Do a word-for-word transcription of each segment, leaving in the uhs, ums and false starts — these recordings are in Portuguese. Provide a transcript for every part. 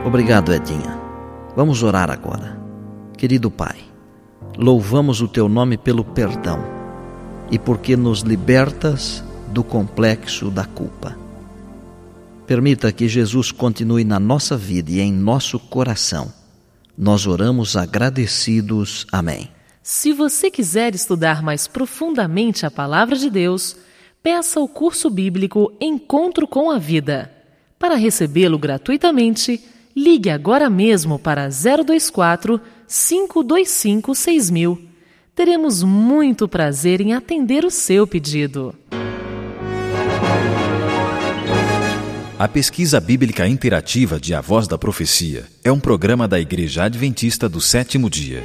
Obrigado, Edinha. Vamos orar agora. Querido Pai, louvamos o Teu nome pelo perdão e porque nos libertas do complexo da culpa. Permita que Jesus continue na nossa vida e em nosso coração. Nós oramos agradecidos. Amém. Se você quiser estudar mais profundamente a Palavra de Deus, peça o curso bíblico Encontro com a Vida. Para recebê-lo gratuitamente, ligue agora mesmo para zero dois quatro, cinco dois cinco, seis mil. Teremos muito prazer em atender o seu pedido. A Pesquisa Bíblica Interativa de A Voz da Profecia é um programa da Igreja Adventista do Sétimo Dia.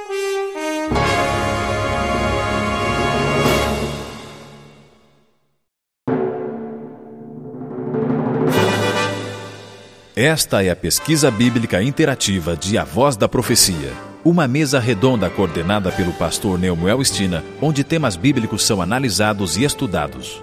Esta é a Pesquisa Bíblica Interativa de A Voz da Profecia, uma mesa redonda coordenada pelo pastor Neumuel Stina, onde temas bíblicos são analisados e estudados.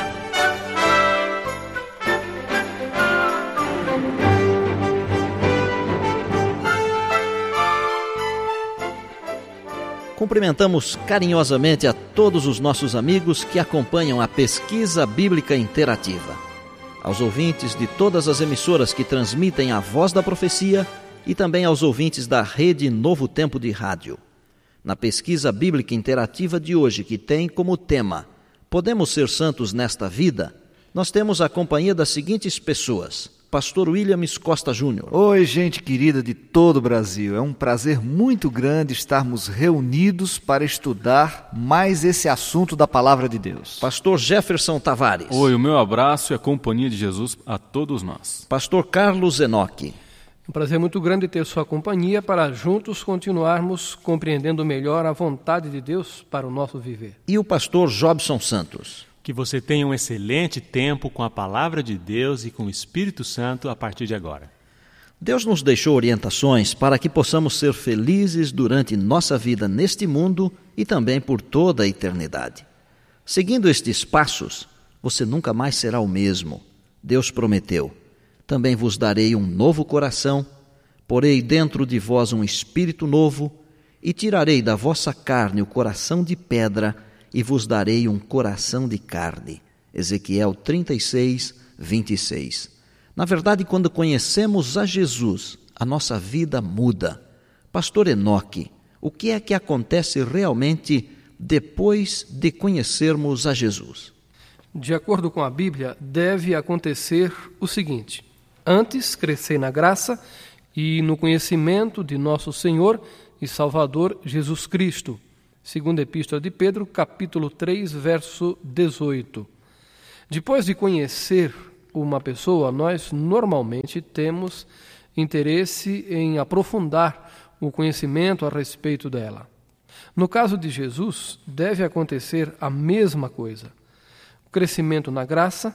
Cumprimentamos carinhosamente a todos os nossos amigos que acompanham a Pesquisa Bíblica Interativa. Aos ouvintes de todas as emissoras que transmitem a Voz da Profecia e também aos ouvintes da Rede Novo Tempo de Rádio. Na Pesquisa Bíblica Interativa de hoje, que tem como tema Podemos ser santos nesta vida, nós temos a companhia das seguintes pessoas. Pastor Williams Costa Júnior. Oi, gente querida de todo o Brasil. É um prazer muito grande estarmos reunidos para estudar mais esse assunto da Palavra de Deus. Pastor Jefferson Tavares. Oi, o meu abraço e a companhia de Jesus a todos nós. Pastor Carlos Enoque. Um prazer muito grande ter sua companhia para juntos continuarmos compreendendo melhor a vontade de Deus para o nosso viver. E o pastor Jobson Santos. Que você tenha um excelente tempo com a Palavra de Deus e com o Espírito Santo a partir de agora. Deus nos deixou orientações para que possamos ser felizes durante nossa vida neste mundo e também por toda a eternidade. Seguindo estes passos, você nunca mais será o mesmo. Deus prometeu: também vos darei um novo coração, porei dentro de vós um espírito novo e tirarei da vossa carne o coração de pedra e vos darei um coração de carne. Ezequiel trinta e seis, vinte e seis. Na verdade, quando conhecemos a Jesus, a nossa vida muda. Pastor Enoque, o que é que acontece realmente depois de conhecermos a Jesus? De acordo com a Bíblia, deve acontecer o seguinte: antes, crescer na graça e no conhecimento de nosso Senhor e Salvador Jesus Cristo. Segunda Epístola de Pedro, capítulo três, verso dezoito. Depois de conhecer uma pessoa, nós normalmente temos interesse em aprofundar o conhecimento a respeito dela. No caso de Jesus, deve acontecer a mesma coisa. O crescimento na graça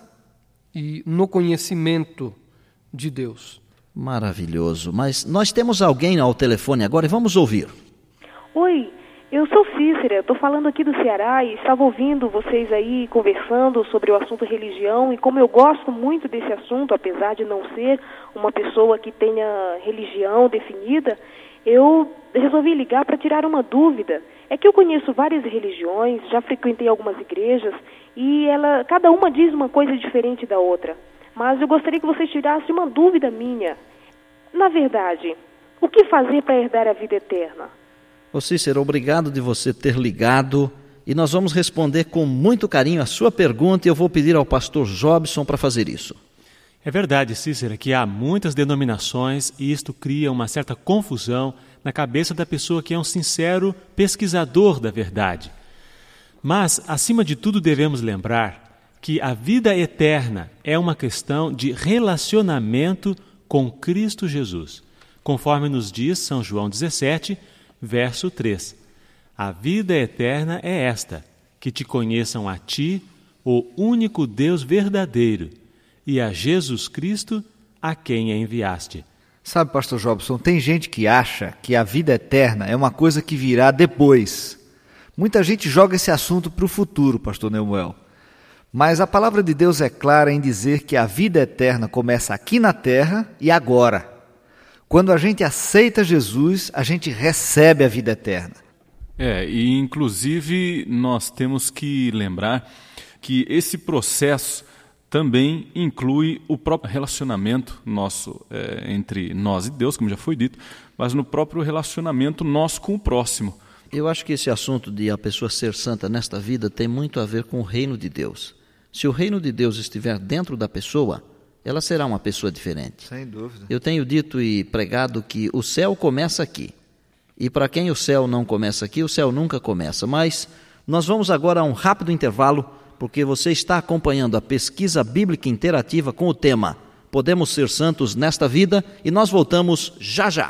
e no conhecimento de Deus. Maravilhoso. Mas nós temos alguém ao telefone agora e vamos ouvir. Oi. Eu sou Cícera, estou falando aqui do Ceará e estava ouvindo vocês aí conversando sobre o assunto religião e como eu gosto muito desse assunto, apesar de não ser uma pessoa que tenha religião definida, eu resolvi ligar para tirar uma dúvida. É que eu conheço várias religiões, já frequentei algumas igrejas e ela, cada uma diz uma coisa diferente da outra, mas eu gostaria que vocês tirassem uma dúvida minha. Na verdade, o que fazer para herdar a vida eterna? Ô Cícero, obrigado de você ter ligado e nós vamos responder com muito carinho a sua pergunta e eu vou pedir ao pastor Jobson para fazer isso. É verdade, Cícero, que há muitas denominações e isto cria uma certa confusão na cabeça da pessoa que é um sincero pesquisador da verdade. Mas, acima de tudo, devemos lembrar que a vida eterna é uma questão de relacionamento com Cristo Jesus, conforme nos diz São João dezessete, verso três. A vida eterna é esta, que te conheçam a ti, o único Deus verdadeiro, e a Jesus Cristo, a quem a enviaste. Sabe, pastor Jobson, tem gente que acha que a vida eterna é uma coisa que virá depois. Muita gente joga esse assunto para o futuro, pastor Neumuel. Mas a palavra de Deus é clara em dizer que a vida eterna começa aqui na terra e agora. Quando a gente aceita Jesus, a gente recebe a vida eterna. É, e inclusive nós temos que lembrar que esse processo também inclui o próprio relacionamento nosso é, entre nós e Deus, como já foi dito, mas no próprio relacionamento nosso com o próximo. Eu acho que esse assunto de a pessoa ser santa nesta vida tem muito a ver com o reino de Deus. Se o reino de Deus estiver dentro da pessoa, ela será uma pessoa diferente. Sem dúvida. Eu tenho dito e pregado que o céu começa aqui. E para quem o céu não começa aqui, o céu nunca começa. Mas nós vamos agora a um rápido intervalo, porque você está acompanhando a pesquisa bíblica interativa com o tema Podemos Ser Santos Nesta Vida, e nós voltamos já já.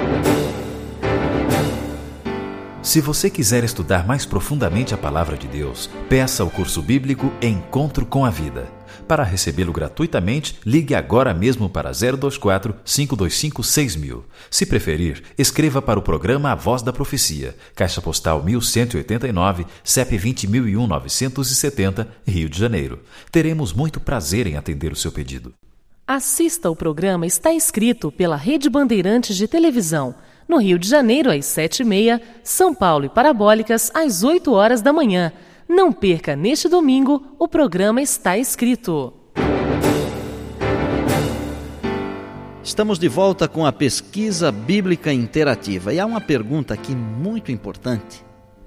Se você quiser estudar mais profundamente a Palavra de Deus, peça o curso bíblico Encontro com a Vida. Para recebê-lo gratuitamente, ligue agora mesmo para zero dois quatro, cinco dois cinco, seis mil. Se preferir, escreva para o programa A Voz da Profecia, Caixa Postal mil cento e oitenta e nove, C E P vinte mil e um, novecentos e setenta, Rio de Janeiro. Teremos muito prazer em atender o seu pedido. Assista ao programa Está Escrito pela Rede Bandeirantes de Televisão, no Rio de Janeiro às sete e meia, São Paulo e Parabólicas às oito horas da manhã. Não perca neste domingo o programa Está Escrito. Estamos de volta com a pesquisa bíblica interativa. E há uma pergunta aqui muito importante.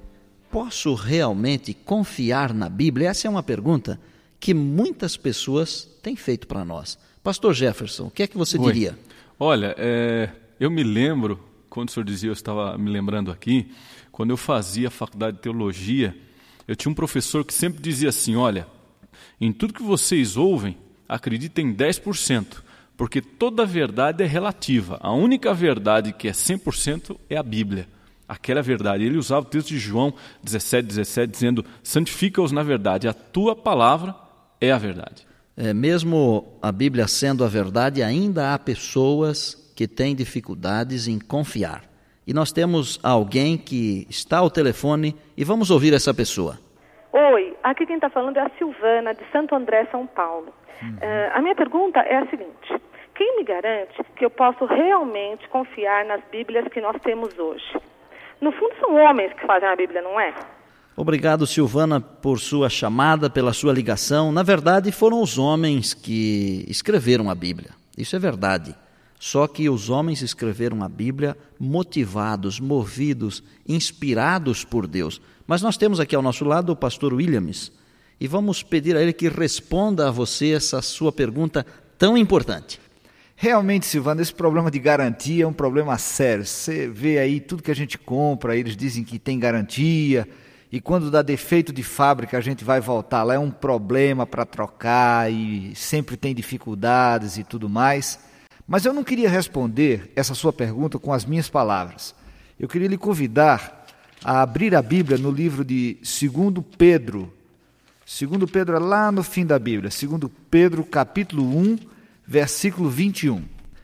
Posso realmente confiar na Bíblia? Essa é uma pergunta que muitas pessoas têm feito para nós. Pastor Jefferson, o que é que você Oi. diria? Olha, é, eu me lembro, quando o senhor dizia, eu estava me lembrando aqui, quando eu fazia a faculdade de teologia, eu tinha um professor que sempre dizia assim, olha, em tudo que vocês ouvem, acreditem dez por cento, porque toda verdade é relativa. A única verdade que é cem por cento é a Bíblia. Aquela verdade. Ele usava o texto de João dezessete, dezessete, dizendo, santifica-os na verdade, a tua palavra é a verdade. É, mesmo a Bíblia sendo a verdade, ainda há pessoas que têm dificuldades em confiar. E nós temos alguém que está ao telefone e vamos ouvir essa pessoa. Oi, aqui quem está falando é a Silvana, de Santo André, São Paulo. Uhum. Uh, a minha pergunta é a seguinte, quem me garante que eu posso realmente confiar nas Bíblias que nós temos hoje? No fundo são homens que fazem a Bíblia, não é? Obrigado, Silvana, por sua chamada, pela sua ligação. Na verdade, foram os homens que escreveram a Bíblia. Isso é verdade. Só que os homens escreveram a Bíblia motivados, movidos, inspirados por Deus. Mas nós temos aqui ao nosso lado o pastor Williams e vamos pedir a ele que responda a você essa sua pergunta tão importante. Realmente, Silvana, esse problema de garantia é um problema sério. Você vê aí tudo que a gente compra, eles dizem que tem garantia, e quando dá defeito de fábrica a gente vai voltar lá, é um problema para trocar e sempre tem dificuldades e tudo mais. Mas eu não queria responder essa sua pergunta com as minhas palavras. Eu queria lhe convidar a abrir a Bíblia no livro de Segundo Pedro. Segundo Pedro é lá no fim da Bíblia. Segundo Pedro, capítulo um, versículo vinte e um.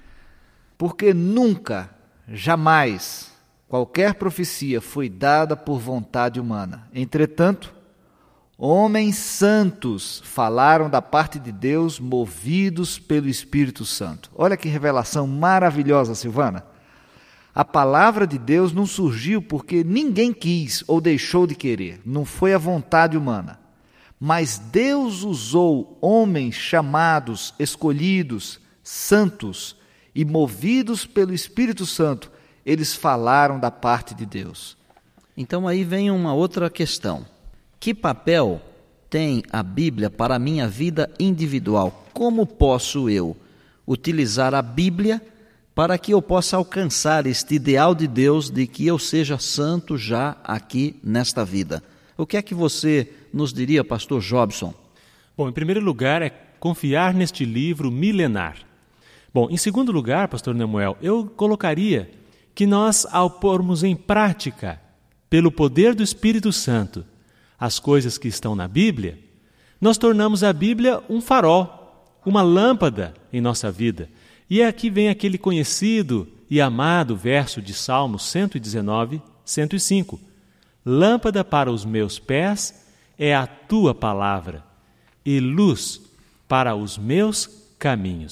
Porque nunca, jamais, qualquer profecia foi dada por vontade humana. Entretanto, homens santos falaram da parte de Deus, movidos pelo Espírito Santo. Olha que revelação maravilhosa, Silvana. A palavra de Deus não surgiu porque ninguém quis ou deixou de querer. Não foi a vontade humana. Mas Deus usou homens chamados, escolhidos, santos e movidos pelo Espírito Santo. Eles falaram da parte de Deus. Então aí vem uma outra questão. Que papel tem a Bíblia para a minha vida individual? Como posso eu utilizar a Bíblia para que eu possa alcançar este ideal de Deus de que eu seja santo já aqui nesta vida? O que é que você nos diria, pastor Jobson? Bom, em primeiro lugar é confiar neste livro milenar. Bom, em segundo lugar, pastor Nemuel, eu colocaria que nós, ao pormos em prática, pelo poder do Espírito Santo, as coisas que estão na Bíblia, nós tornamos a Bíblia um farol, uma lâmpada em nossa vida. E aqui vem aquele conhecido e amado verso de Salmo cento e dezenove, cento e cinco. Lâmpada para os meus pés é a tua palavra e luz para os meus caminhos.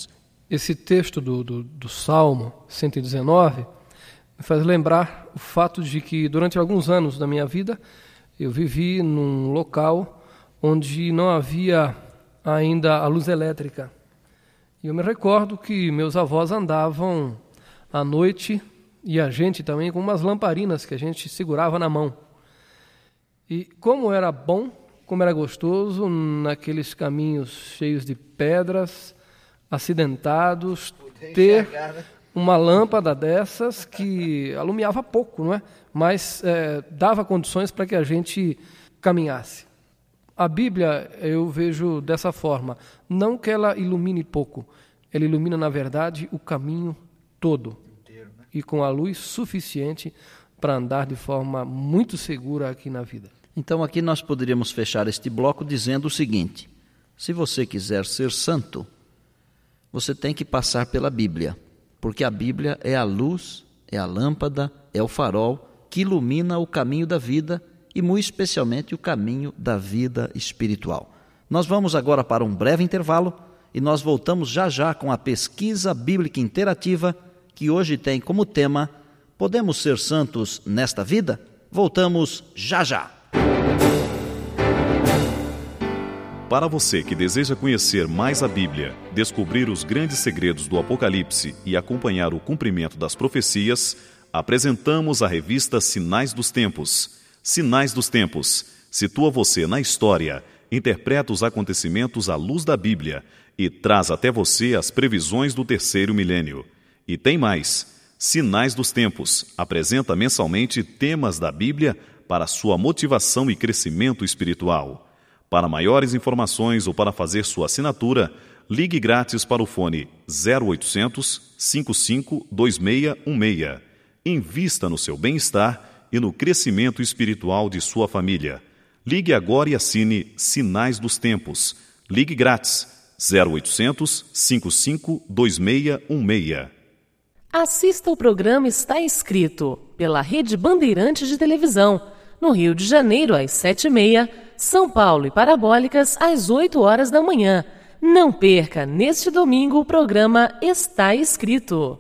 Esse texto do, do, do Salmo cento e dezenove me faz lembrar o fato de que durante alguns anos da minha vida eu vivi num local onde não havia ainda a luz elétrica. E eu me recordo que meus avós andavam à noite e a gente também com umas lamparinas que a gente segurava na mão. E como era bom, como era gostoso naqueles caminhos cheios de pedras, acidentados, ter uma lâmpada dessas que alumiava pouco, não é? Mas é, dava condições para que a gente caminhasse. A Bíblia eu vejo dessa forma, não que ela ilumine pouco, ela ilumina, na verdade, o caminho todo, e com a luz suficiente para andar de forma muito segura aqui na vida. Então aqui nós poderíamos fechar este bloco dizendo o seguinte: se você quiser ser santo, você tem que passar pela Bíblia, porque a Bíblia é a luz, é a lâmpada, é o farol que ilumina o caminho da vida e muito especialmente o caminho da vida espiritual. Nós vamos agora para um breve intervalo e nós voltamos já já com a pesquisa bíblica interativa que hoje tem como tema Podemos ser santos nesta vida? Voltamos já já. Para você que deseja conhecer mais a Bíblia, descobrir os grandes segredos do Apocalipse e acompanhar o cumprimento das profecias, apresentamos a revista Sinais dos Tempos. Sinais dos Tempos situa você na história, interpreta os acontecimentos à luz da Bíblia e traz até você as previsões do terceiro milênio. E tem mais. Sinais dos Tempos apresenta mensalmente temas da Bíblia para sua motivação e crescimento espiritual. Para maiores informações ou para fazer sua assinatura, ligue grátis para o fone zero oitocentos, cinquenta e cinco, vinte e seis dezesseis. Invista no seu bem-estar e no crescimento espiritual de sua família. Ligue agora e assine Sinais dos Tempos. Ligue grátis zero oitocentos, cinquenta e cinco, vinte e seis dezesseis. Assista o programa Está Escrito pela Rede Bandeirantes de Televisão, no Rio de Janeiro às sete e meia, São Paulo e Parabólicas às oito horas da manhã. Não perca neste domingo o programa Está Escrito.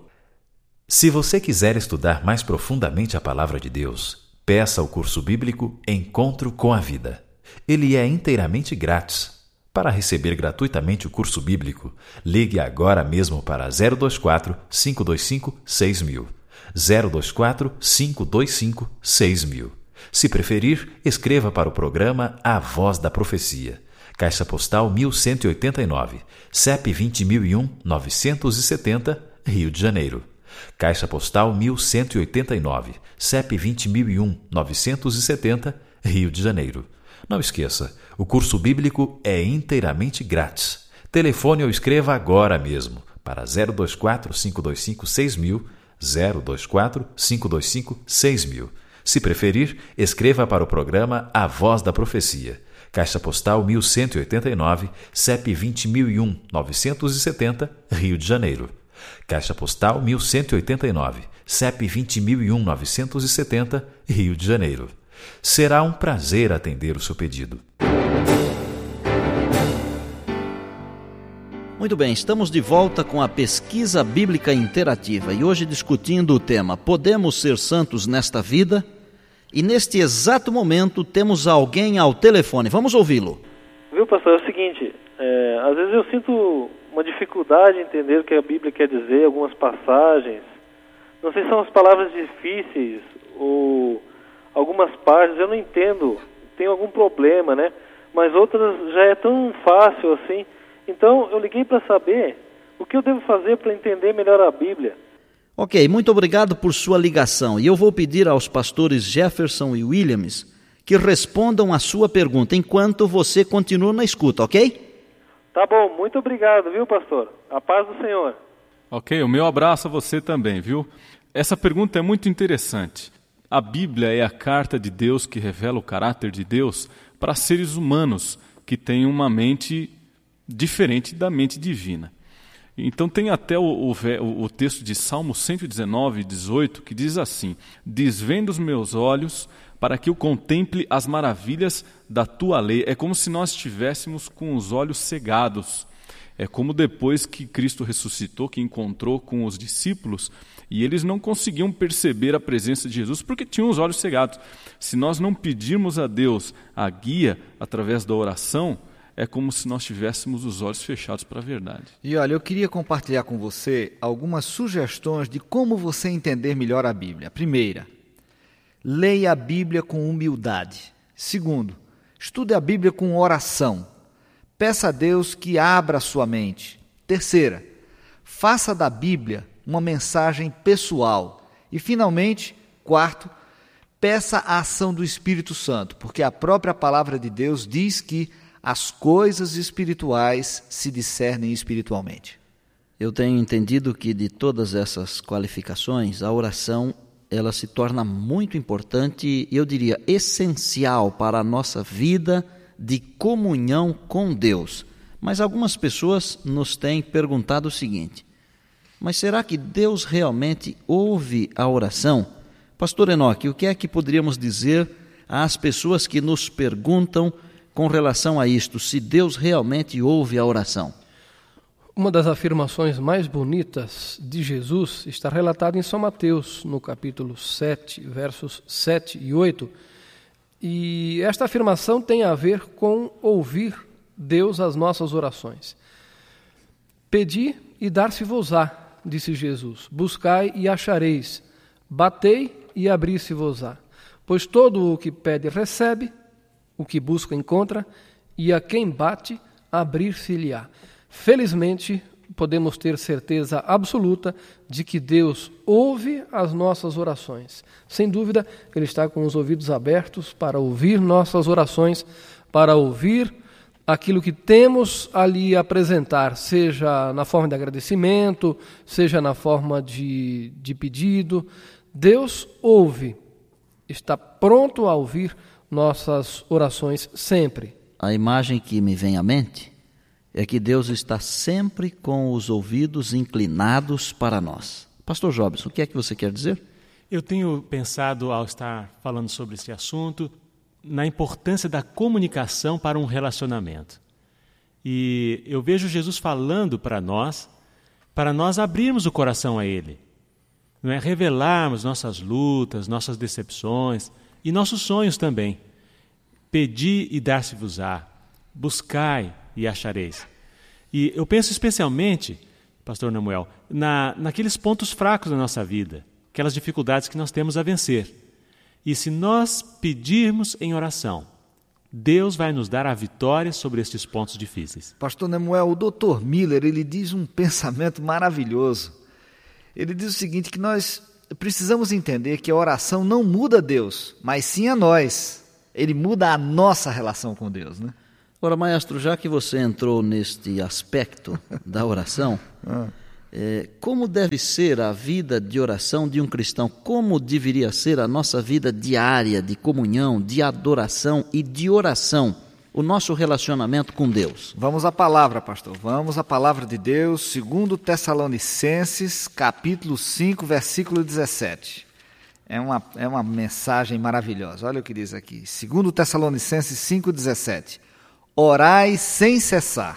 Se você quiser estudar mais profundamente a Palavra de Deus, peça o curso bíblico Encontro com a Vida. Ele é inteiramente grátis. Para receber gratuitamente o curso bíblico, ligue agora mesmo para zero dois quatro, cinco dois cinco, seis mil. zero dois quatro, cinco dois cinco, seis mil. Se preferir, escreva para o programa A Voz da Profecia. Caixa Postal mil cento e oitenta e nove, C E P vinte mil e um, novecentos e setenta, Rio de Janeiro. Caixa Postal mil cento e oitenta e nove, C E P vinte mil e um, novecentos e setenta, Rio de Janeiro. Não esqueça, o curso bíblico é inteiramente grátis. Telefone ou escreva agora mesmo para zero dois quatro, cinco dois cinco, seis mil, zero dois quatro, cinco dois cinco, seis mil. Se preferir, escreva para o programa A Voz da Profecia. Caixa Postal mil cento e oitenta e nove, C E P vinte mil e um, novecentos e setenta, Rio de Janeiro. Caixa Postal mil cento e oitenta e nove, C E P vinte mil e um, novecentos e setenta, Rio de Janeiro. Será um prazer atender o seu pedido. Muito bem, estamos de volta com a pesquisa bíblica interativa e hoje discutindo o tema Podemos ser santos nesta vida? E neste exato momento temos alguém ao telefone. Vamos ouvi-lo. Viu, pastor? É o seguinte, é, às vezes eu sinto uma dificuldade em entender o que a Bíblia quer dizer, algumas passagens. Não sei se são as palavras difíceis ou algumas partes, eu não entendo, tenho algum problema, né? Mas outras já é tão fácil assim. Então eu liguei para saber o que eu devo fazer para entender melhor a Bíblia. Ok, muito obrigado por sua ligação. E eu vou pedir aos pastores Jefferson e Williams que respondam a sua pergunta enquanto você continua na escuta, ok? Tá bom, muito obrigado, viu, pastor? A paz do Senhor. Ok, o meu abraço a você também, viu? Essa pergunta é muito interessante. A Bíblia é a carta de Deus que revela o caráter de Deus para seres humanos que têm uma mente diferente da mente divina. Então tem até o, o, o texto de Salmo cento e dezenove, dezoito, que diz assim: desvenda os meus olhos para que eu contemple as maravilhas da tua lei. É como se nós estivéssemos com os olhos cegados. É como depois que Cristo ressuscitou, que encontrou com os discípulos, e eles não conseguiam perceber a presença de Jesus porque tinham os olhos cegados. Se nós não pedirmos a Deus a guia através da oração, é como se nós tivéssemos os olhos fechados para a verdade. E olha, eu queria compartilhar com você algumas sugestões de como você entender melhor a Bíblia. Primeira, leia a Bíblia com humildade. Segundo, estude a Bíblia com oração. Peça a Deus que abra a sua mente. Terceira, faça da Bíblia uma mensagem pessoal. E, finalmente, quarto, peça a ação do Espírito Santo, porque a própria palavra de Deus diz que as coisas espirituais se discernem espiritualmente. Eu tenho entendido que de todas essas qualificações, a oração ela se torna muito importante, eu diria essencial para a nossa vida de comunhão com Deus. Mas algumas pessoas nos têm perguntado o seguinte: mas será que Deus realmente ouve a oração? Pastor Enoque, o que é que poderíamos dizer às pessoas que nos perguntam com relação a isto, se Deus realmente ouve a oração? Uma das afirmações mais bonitas de Jesus está relatada em São Mateus, no capítulo sete, versos sete e oito. E esta afirmação tem a ver com ouvir Deus as nossas orações. Pedi e dar-se-vos-á, disse Jesus. Buscai e achareis. Batei e abri-se-vos-á. Pois todo o que pede recebe, o que busca encontra, e a quem bate, abrir-se-lhe-á. Felizmente, podemos ter certeza absoluta de que Deus ouve as nossas orações. Sem dúvida, Ele está com os ouvidos abertos para ouvir nossas orações, para ouvir aquilo que temos ali a apresentar, seja na forma de agradecimento, seja na forma de, de pedido. Deus ouve, está pronto a ouvir nossas orações sempre. A imagem que me vem à mente é que Deus está sempre com os ouvidos inclinados para nós. Pastor Jobson, o que é que você quer dizer? Eu tenho pensado, ao estar falando sobre esse assunto, na importância da comunicação para um relacionamento. E eu vejo Jesus falando para nós, para nós abrirmos o coração a Ele, não é? Revelarmos nossas lutas, nossas decepções e nossos sonhos também. Pedi e dar-se-vos-á, buscai e achareis. E eu penso especialmente, pastor Namuel, na, naqueles pontos fracos da nossa vida, aquelas dificuldades que nós temos a vencer. E se nós pedirmos em oração, Deus vai nos dar a vitória sobre estes pontos difíceis. Pastor Namuel, o doutor Miller, ele diz um pensamento maravilhoso. Ele diz o seguinte, que nós precisamos entender que a oração não muda Deus, mas sim a nós. Ele muda a nossa relação com Deus, né? Ora, maestro, já que você entrou neste aspecto da oração, ah. é, como deve ser a vida de oração de um cristão? Como deveria ser a nossa vida diária de comunhão, de adoração e de oração? O nosso relacionamento com Deus. Vamos à palavra, pastor. Vamos à palavra de Deus, segundo Tessalonicenses, capítulo cinco, versículo dezessete. É uma, é uma mensagem maravilhosa. Olha o que diz aqui. segundo Tessalonicenses cinco, dezessete. Orai sem cessar.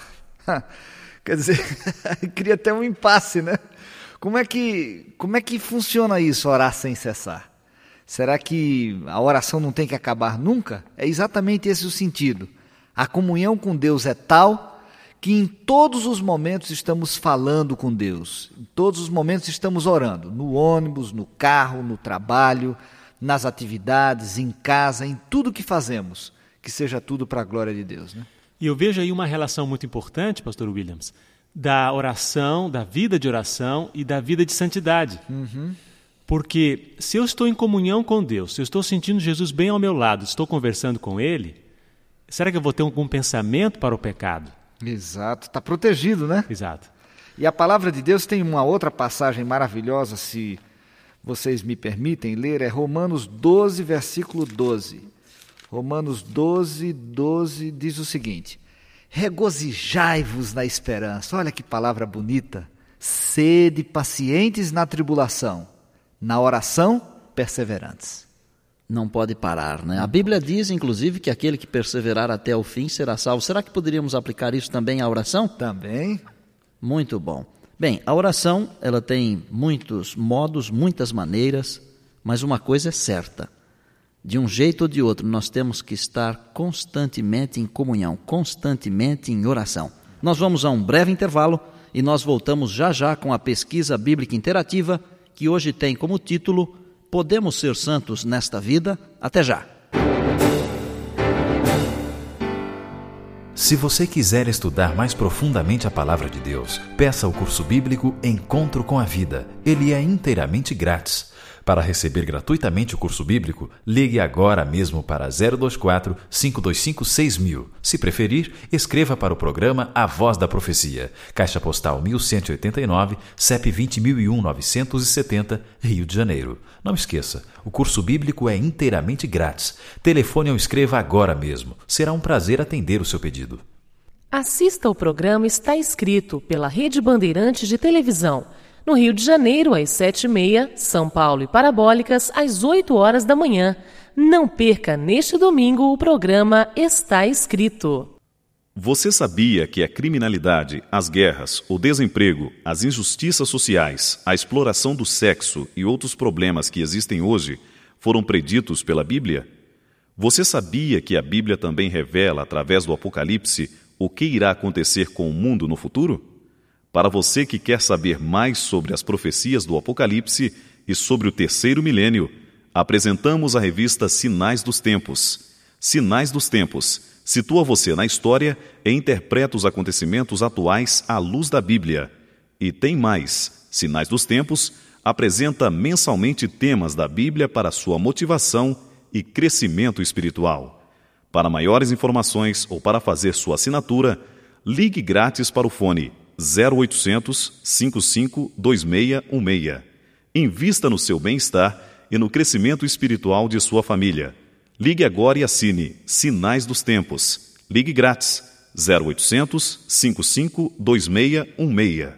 Quer dizer, cria até um impasse, né? Como é que, como é que funciona isso, orar sem cessar? Será que a oração não tem que acabar nunca? É exatamente esse o sentido. A comunhão com Deus é tal que em todos os momentos estamos falando com Deus. Em todos os momentos estamos orando. No ônibus, no carro, no trabalho, nas atividades, em casa, em tudo que fazemos. Que seja tudo para a glória de Deus, né? E eu vejo aí uma relação muito importante, pastor Williams, da oração, da vida de oração e da vida de santidade. Uhum. Porque se eu estou em comunhão com Deus, se eu estou sentindo Jesus bem ao meu lado, estou conversando com Ele, será que eu vou ter algum pensamento para o pecado? Exato, está protegido, né? Exato. E a palavra de Deus tem uma outra passagem maravilhosa, se vocês me permitem ler, é Romanos doze, versículo doze. Romanos doze, doze diz o seguinte: regozijai-vos na esperança. Olha que palavra bonita. Sede pacientes na tribulação, na oração perseverantes. Não pode parar, né? A Bíblia diz, inclusive, que aquele que perseverar até o fim será salvo. Será que poderíamos aplicar isso também à oração? Também. Muito bom. Bem, a oração, ela tem muitos modos, muitas maneiras, mas uma coisa é certa. De um jeito ou de outro, nós temos que estar constantemente em comunhão, constantemente em oração. Nós vamos a um breve intervalo e nós voltamos já já com a pesquisa bíblica interativa, que hoje tem como título Podemos Ser Santos Nesta Vida? Até já! Se você quiser estudar mais profundamente a Palavra de Deus, peça o curso bíblico Encontro com a Vida. Ele é inteiramente grátis. Para receber gratuitamente o curso bíblico, ligue agora mesmo para zero dois quatro, cinco dois cinco, seis mil. Se preferir, escreva para o programa A Voz da Profecia, Caixa Postal mil cento e oitenta e nove, C E P vinte mil e um, novecentos e setenta, Rio de Janeiro. Não esqueça, o curso bíblico é inteiramente grátis. Telefone ou escreva agora mesmo. Será um prazer atender o seu pedido. Assista ao programa Está Escrito pela Rede Bandeirantes de Televisão. No Rio de Janeiro, às sete e meia, São Paulo e Parabólicas, às oito horas da manhã. Não perca neste domingo o programa Está Escrito. Você sabia que a criminalidade, as guerras, o desemprego, as injustiças sociais, a exploração do sexo e outros problemas que existem hoje foram preditos pela Bíblia? Você sabia que a Bíblia também revela, através do Apocalipse, o que irá acontecer com o mundo no futuro? Para você que quer saber mais sobre as profecias do Apocalipse e sobre o terceiro milênio, apresentamos a revista Sinais dos Tempos. Sinais dos Tempos situa você na história e interpreta os acontecimentos atuais à luz da Bíblia. E tem mais. Sinais dos Tempos apresenta mensalmente temas da Bíblia para sua motivação e crescimento espiritual. Para maiores informações ou para fazer sua assinatura, ligue grátis para o fone zero oitocentos, cinquenta e cinco, vinte e seis dezesseis. Invista no seu bem-estar e no crescimento espiritual de sua família. Ligue agora e assine Sinais dos Tempos. Ligue grátis zero oitocentos, cinquenta e cinco, vinte e seis dezesseis.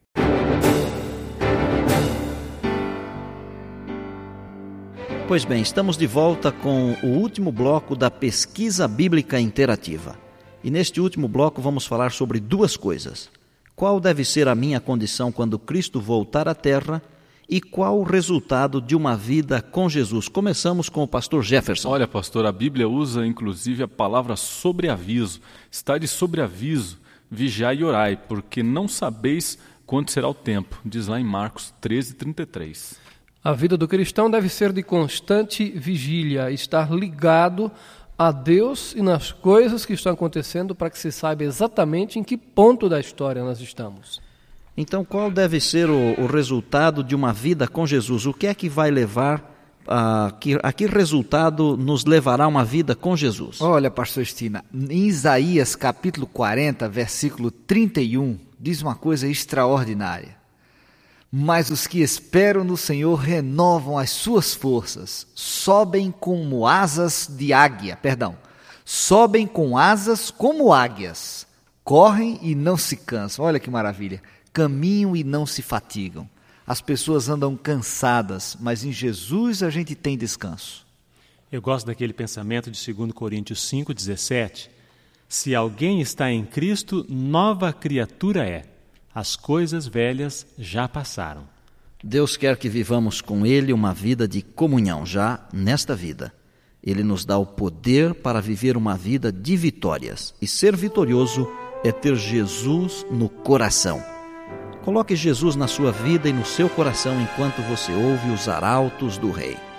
Pois bem, estamos de volta com o último bloco da pesquisa bíblica interativa. E neste último bloco vamos falar sobre duas coisas. Qual deve ser a minha condição quando Cristo voltar à Terra e qual o resultado de uma vida com Jesus? Começamos com o pastor Jefferson. Olha, pastor, a Bíblia usa inclusive a palavra sobreaviso. Está de sobreaviso, vigiai e orai, porque não sabeis quando será o tempo. Diz lá em Marcos treze, trinta e três. A vida do cristão deve ser de constante vigília, estar ligado a Deus e nas coisas que estão acontecendo para que se saiba exatamente em que ponto da história nós estamos. Então, qual deve ser o, o resultado de uma vida com Jesus? O que é que vai levar, a que, a que resultado nos levará uma vida com Jesus? Olha, pastor Estina, em Isaías capítulo quarenta, versículo trinta e um, diz uma coisa extraordinária. Mas os que esperam no Senhor renovam as suas forças, sobem como asas de águia, perdão, sobem com asas como águias, correm e não se cansam. Olha que maravilha, caminham e não se fatigam. As pessoas andam cansadas, mas em Jesus a gente tem descanso. Eu gosto daquele pensamento de dois Coríntios cinco, dezessete. Se alguém está em Cristo, nova criatura é. As coisas velhas já passaram. Deus quer que vivamos com Ele uma vida de comunhão já nesta vida. Ele nos dá o poder para viver uma vida de vitórias. E ser vitorioso é ter Jesus no coração. Coloque Jesus na sua vida e no seu coração enquanto você ouve os arautos do Rei.